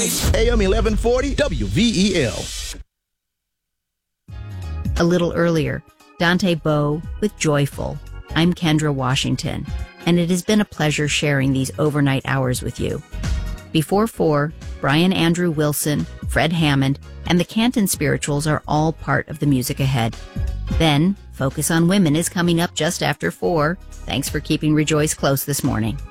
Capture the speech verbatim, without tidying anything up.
A M eleven forty W V E L. A little earlier, Dante Bowe with Joyful. I'm Kendra Washington, and it has been a pleasure sharing these overnight hours with you. Before four, Brian Andrew Wilson, Fred Hammond, and the Canton Spirituals are all part of the music ahead. Then, Focus on Women is coming up just after four. Thanks for keeping Rejoice close this morning.